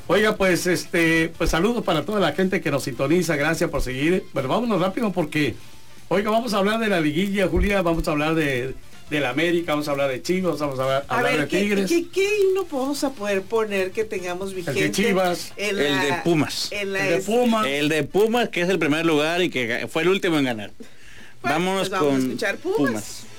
Oiga, pues pues saludos para toda la gente que nos sintoniza, gracias por seguir. Pero vámonos rápido porque, oiga, vamos a hablar de la liguilla, Julia, vamos a hablar de la América, vamos a hablar de Chivas, vamos a hablar de Tigres. ¿Qué no vamos a poder poner que tengamos vigente? El de Chivas, el de Pumas. El de Pumas, que es el primer lugar y que fue el último en ganar. Bueno, Vámonos pues vamos con a escuchar Pumas.